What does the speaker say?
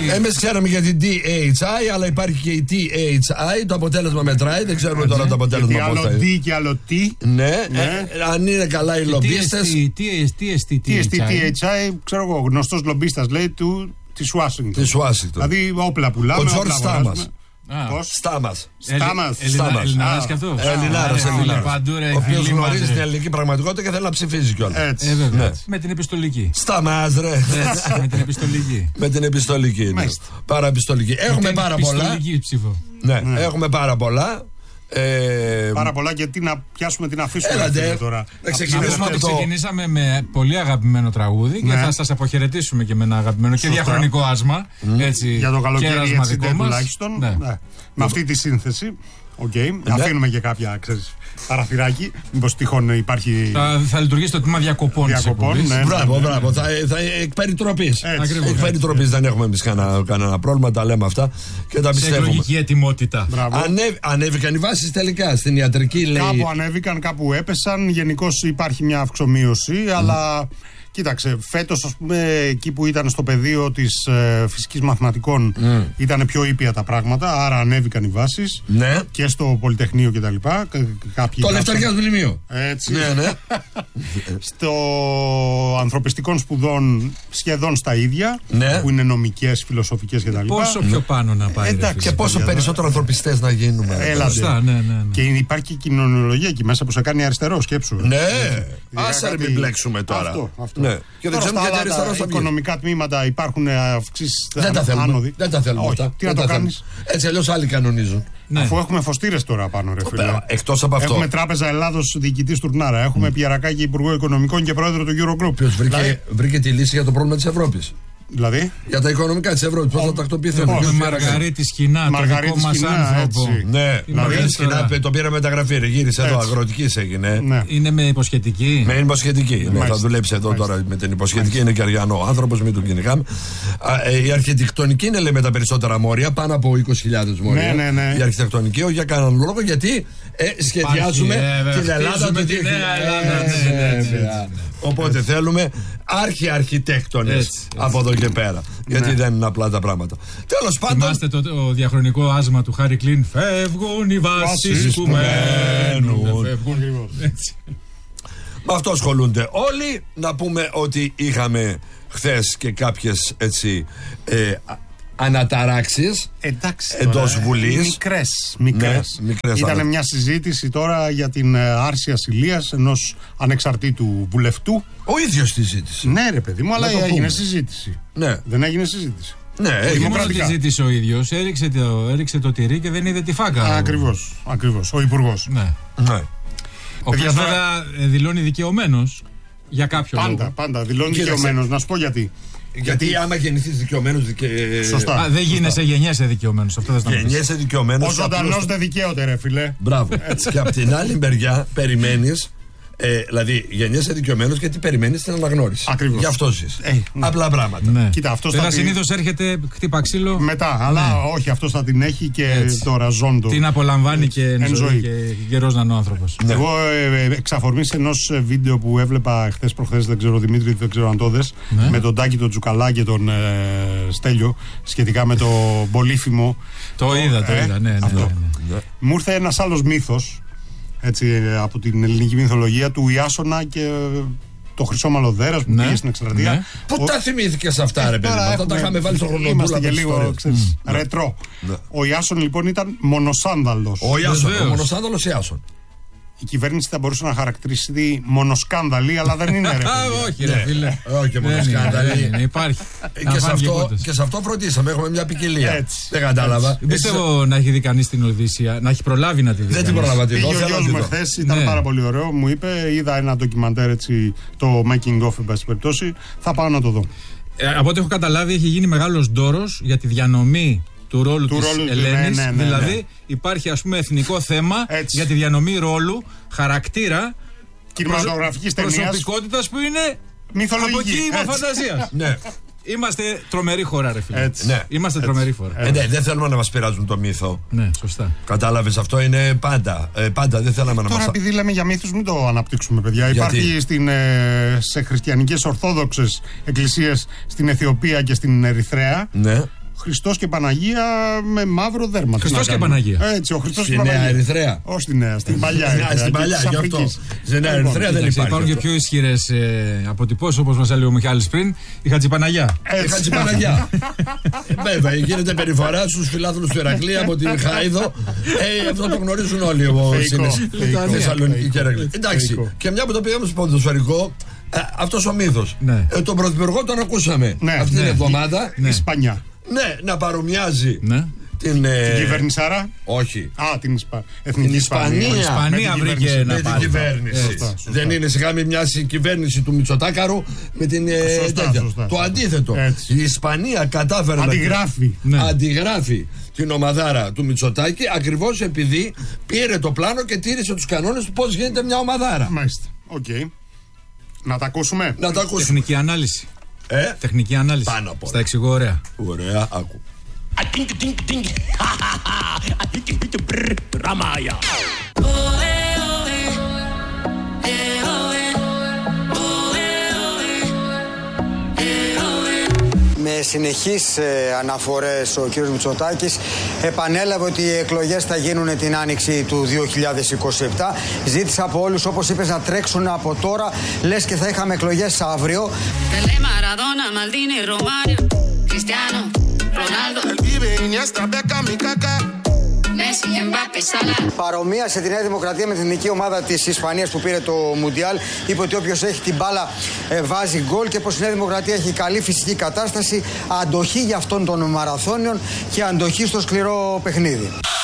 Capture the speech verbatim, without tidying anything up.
Εμείς ξέραμε για την ντι έιτς άι, αλλά υπάρχει και η τι έιτς άι. Το αποτέλεσμα μετράει, δεν ξέρουμε τώρα το αποτέλεσμα πώς θα είναι. Άλλο D και άλλο T. Ναι, αν είναι καλά οι λομπίστες. τι ες τι έιτς άι, ξέρω εγώ, γνωστός λομπίστας λέει του της Ουάσιγκτον. Της Ουάσιγκτον. Δηλαδή όπλα πουλάμε. Ο Τζορτζ Στάμας. Πώς? Στάμας. Στάμας. Ελληνάρας κι αυτός. Ελληνάρας, ο οποίος γνωρίζει την ελληνική πραγματικότητα και θέλει να ψηφίζει κιόλας. Έτσι. Με την επιστολική. Στάμας ρε. Με την επιστολική. Με την επιστολική. Παραεπιστολική. Έχουμε πάρα πολλά. Ναι, έχουμε πάρα πολλά. Ε... Πάρα πολλά και τι να πιάσουμε, τι να αφήσουμε. Έλατε, τώρα. Να ξεκινήσουμε από το... Ξεκινήσαμε με πολύ αγαπημένο τραγούδι, ναι. Και θα σας αποχαιρετήσουμε και με ένα αγαπημένο. Σωστά. Και διαχρονικό άσμα. Mm. Έτσι, για το καλοκαίρι έτσι τουλάχιστον. Ναι. Ναι. Με αυτή τη σύνθεση. Okay. Ναι. Αφήνουμε και κάποια, ξέρεις, παραθυράκι. Μήπως τυχόν υπάρχει. Θα, θα λειτουργήσει το τμήμα διακοπών. Διακοπών, ναι, ναι, μπράβο, ναι, μπράβο. ναι. Θα, θα εκ περιτροπής. Εκ περιτροπής δεν έχουμε εμείς κανένα, κανένα πρόβλημα. Τα λέμε αυτά και τα πιστεύουμε. Σε εκλογική ετοιμότητα. Ανέβ, ανέβηκαν οι βάσεις τελικά στην ιατρική, λέει. Κάπου ανέβηκαν, κάπου έπεσαν. Γενικώς υπάρχει μια αυξομοίωση, mm. αλλά. Κοίταξε, φέτος, ας πούμε, εκεί που ήταν στο πεδίο της ε, φυσικής μαθηματικών mm. ήταν πιο ήπια τα πράγματα, άρα ανέβηκαν οι βάσεις. Ναι. Και στο Πολυτεχνείο κτλ. Το Λευταριάς Μνημείο. Έτσι. Ναι, ναι. Στο ανθρωπιστικών σπουδών σχεδόν στα ίδια, ναι. Που είναι νομικές, φιλοσοφικές κτλ. Πόσο πιο πάνω να πάει. Εντάξει, και πόσο περισσότερο ανθρωπιστές να γίνουμε. Έλατε. Ναι, ναι, ναι. Και υπάρχει και κοινωνιολογία εκεί μέσα που σε κάνει αριστερό, σκέψου. Ναι, άσε μην μπλέξουμε τώρα. Αυτό, αυτό. Ναι. Και δεν ξέρουμε γιατί αριστερό στα οικονομικά τμήματα υπάρχουν αυξήσεις. Δεν τα θέλουμε. Άνοδοι. Δεν τα θέλουμε. Όχι, αυτά. τι να το κάνεις. Έτσι αλλιώς άλλοι κανονίζουν. Ναι. Αφού έχουμε φωστήρες τώρα πάνω, ρε φίλε. Εκτός από αυτό. Έχουμε Τράπεζα Ελλάδος διοικητή Τουρνάρα. Έχουμε mm. Πιερακάκη Υπουργό Οικονομικών και πρόεδρο του Eurogroup. Ποιος βρήκε, δηλαδή... βρήκε τη λύση για το πρόβλημα της Ευρώπης. Δηλαδή. Για τα οικονομικά της Ευρώπης, πώς θα τακτοποιηθούν. Ο Μαργαρίτη Σκηνά, το δικό μας άνθρωπο. Ναι, Μαργαρίτη Σκηνά, το πήρε μεταγραφή. Γύρισε εδώ, αγροτικής έγινε. Είναι με υποσχετική. Με υποσχετική. Θα δουλέψει εδώ τώρα με την υποσχετική. Είναι και αριανό άνθρωπος, μην τον κυνηγάμε. Η αρχιτεκτονική είναι, λέει, με τα περισσότερα μόρια, πάνω από είκοσι χιλιάδες μόρια. Η αρχιτεκτονική, όχι για κανέναν λόγο, γιατί σχεδιάζουμε την Ελλάδα του δύο χιλιάδες. Οπότε θέλουμε άρχι-αρχιτέκτονες από εδώ και πέρα. Γιατί δεν είναι απλά τα πράγματα. Τέλος πάντων. Θυμάστε το διαχρονικό άσμα του Χάρι Κλίν. Φεύγουν οι βάσεις που μένουν. Με αυτό ασχολούνται όλοι. Να πούμε ότι είχαμε χθες και κάποιες έτσι αναταράξεις εντός Βουλής. Μικρές, μικρές. Ναι, μικρές. Ήταν μια συζήτηση τώρα για την άρση ασυλίας ενός ανεξαρτήτου βουλευτού. Ο ίδιος τη ζήτησε. Ναι, ρε παιδί μου, αλλά έγινε πούμε. συζήτηση. Ναι. Δεν έγινε συζήτηση. Ναι, δημοκρατικά. Δεν ζήτησε ο ίδιος, έριξε το, έριξε το τυρί και δεν είδε τη φάκα. Ακριβώς, ακριβώς. Ο υπουργός. Ναι. Ναι. Ο οποίος βέβαια δηλώνει δικαιωμένος για κάποιο πάντα, λόγο. Πάντα, πάντα. Δηλώνει δικαιωμένος. Να σου πω γιατί. Γιατί, γιατί άμα γεννηθείς δικαιωμένος. Δικαι... Σωστά. Α, δεν γίνεσαι, γεννιέσαι δικαιωμένος. Γεννιέσαι δικαιωμένος. Ο ζωντανός δεν δικαίωται, ρε φίλε. Μπράβο. Και από την άλλη μεριά περιμένεις. Ε, δηλαδή, γεννιέσαι δικαιωμένος γιατί περιμένεις την αναγνώριση. Ακριβώς. Γι' αυτό ζεις. Ε, ναι. Απλά πράγματα. Ναι. Κοίτα, αυτός Βέβαια, θα συνήθως την... έρχεται χτύπα ξύλο. Μετά, αλλά ναι. όχι, αυτός θα την έχει και έτσι. Τώρα ζώντο. Την απολαμβάνει έτσι. Και εν ζωή. Και καιρός να είναι ο άνθρωπος. Ναι. Εγώ ε, ε, εξ αφορμής ενός βίντεο που έβλεπα χθες προχθές, δεν ξέρω Δημήτρη, δεν ξέρω αν το δες, ναι. με τον Τάκη, τον Τζουκαλά και τον ε, Στέλιο, σχετικά με το Πολύφημο. Το είδα, το είδα, ναι, ναι, ναι, ναι. Μου ήρθε ένας άλλος μύθος. Έτσι, από την ελληνική μυθολογία του Ιάσονα και το χρυσό μαλλοδέρας που ναι, πήγε στην εκστρατεία. Ναι. Πού ο... τα θυμήθηκες αυτά, ρε παιδί μου? Αυτά τα είχαμε βάλει στο χρονοτούλα. Είμαστε και λίγο, ξέρεις, mm. ρετρό. Ναι. Ο Ιάσον λοιπόν ήταν μονοσάνδαλος. Ο Ιάσον, ο μονοσάνδαλος Ιάσον. Η κυβέρνηση θα μπορούσε να χαρακτηρίσει μονοσκάνδαλη, αλλά δεν είναι, ρε παιδί. Όχι, ρε φίλε. Όχι, μονοσκάνδαλη. Υπάρχει. Και σε αυτό φροντίσαμε. Έχουμε μια ποικιλία. Δεν κατάλαβα. Δεν πιστεύω να έχει δει κανείς την Οδύσσεια, να έχει προλάβει να τη δει. Δεν την προλάβα. Πήγε ο γιος μου χθες, ήταν πάρα πολύ ωραίο. Μου είπε, είδα ένα ντοκιμαντέρ έτσι, το making of, εν πάση περιπτώσει. Θα πάω να το δω. Από ό,τι έχω καταλάβει, έχει γίνει μεγάλος ντόρος για τη διανομή του ρόλου του της ρόλου, Ελένης, ναι, ναι, ναι, δηλαδή ναι. υπάρχει ας πούμε εθνικό θέμα έτσι. Για τη διανομή ρόλου, χαρακτήρα κινηματογραφικής ταινίας, προσωπικότητας που είναι μυθολογική, από κύμα φαντασίας. Ναι. Είμαστε τρομερή χώρα, ρε φίλε. Έτσι. Ναι. Είμαστε έτσι. τρομερή χώρα. Ε, ναι, δεν θέλουμε να μας πειράζουν το μύθο. Ναι, σωστά. Κατάλαβες, αυτό είναι πάντα. Ε, πάντα δεν θέλαμε να μας. Τώρα, επειδή λέμε για μύθους, μην το αναπτύξουμε, παιδιά. Γιατί? Υπάρχει στην, ε, σε χριστιανικές ορθόδοξες εκκλησίες στην Αιθιοπία και στην Ερυθρέα. Ναι. Χριστός και Παναγία με μαύρο δέρμα. Χριστός και Παναγία. Έτσι, ο Χριστός και Παναγία. Στη Νέα Ερυθρέα. Όχι στη Νέα, στην παλιά Ερυθρέα. Στην παλιά, γι' αυτό. Στη Νέα Ερυθρέα δεν υπάρχει. Υπάρχουν και πιο ισχυρές ε, αποτυπώσεις, όπως μας έλεγε ο Μιχάλης πριν. Η Χατζηπαναγιά. Η Χατζηπαναγιά. Βέβαια, γίνεται περιφορά στους φιλάθλους του Ηρακλή από την Χάιδο. Αυτό το γνωρίζουν όλοι εδώ στη Θεσσαλονίκη και Ηρακλή. Εντάξει, και μια που το πήγαμε στο ποδοσφαιρικό. Αυτός ο μύθος. Ναι. Ε, τον πρωθυπουργό τον ακούσαμε ναι, αυτή ναι, την εβδομάδα. Η Ισπανιά. Ναι, να παρομοιάζει ναι. την, ε... την κυβέρνηση άρα. Όχι. Α, την Ισπα... Εθνική την Ισπανία. Η Ισπανία βρήκε ένα με την κυβέρνηση. Σωστά, σωστά. Δεν είναι σιγά με μια κυβέρνηση του Μητσοτάκαρου με την σωστά, τέτοια. Σωστά, το αντίθετο. Έτσι. Η Ισπανία κατάφερε αντιγράφει. να ναι. αντιγράφει την ομαδάρα του Μητσοτάκη ακριβώς επειδή πήρε το πλάνο και τήρησε τους κανόνες του πώς γίνεται μια ομαδάρα. Μάλιστα. Οκ. Okay. Να τα ακούσουμε. Να τα ακούσουμε. Τεχνική ανάλυση. Ε? Τεχνική ανάλυση. Πάνω από. Στα εξηγώ ωραία. Ωραία, άκου. Με συνεχείς ε, αναφορές ο κ. Μητσοτάκης επανέλαβε ότι οι εκλογές θα γίνουν την άνοιξη του δύο χιλιάδες είκοσι επτά. Ζήτησε από όλους, όπως είπες, να τρέξουν από τώρα, λες και θα είχαμε εκλογές αύριο. Παρομοίασε τη Νέα Δημοκρατία με την εθνική ομάδα της Ισπανίας που πήρε το Μουντιάλ. Είπε ότι όποιος έχει την μπάλα ε, βάζει γκολ και πως η Νέα Δημοκρατία έχει καλή φυσική κατάσταση, αντοχή για αυτών των μαραθώνιων και αντοχή στο σκληρό παιχνίδι.